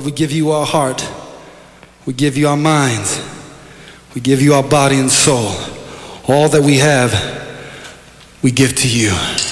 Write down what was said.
we give you our heart. We give you our minds. We give you our body and soul. All that we have, we give to you.